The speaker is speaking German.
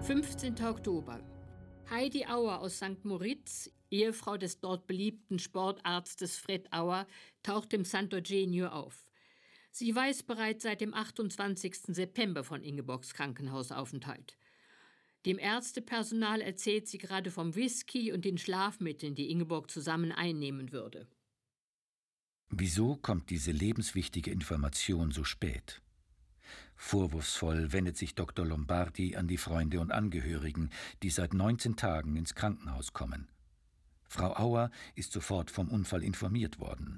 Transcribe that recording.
15. Oktober. Heidi Auer aus St. Moritz, Ehefrau des dort beliebten Sportarztes Fred Auer, taucht im Santo Genio auf. Sie weiß bereits seit dem 28. September von Ingeborgs Krankenhausaufenthalt. Dem Ärztepersonal erzählt sie gerade vom Whisky und den Schlafmitteln, die Ingeborg zusammen einnehmen würde. Wieso kommt diese lebenswichtige Information so spät? Vorwurfsvoll wendet sich Dr. Lombardi an die Freunde und Angehörigen, die seit 19 Tagen ins Krankenhaus kommen. Frau Auer ist sofort vom Unfall informiert worden.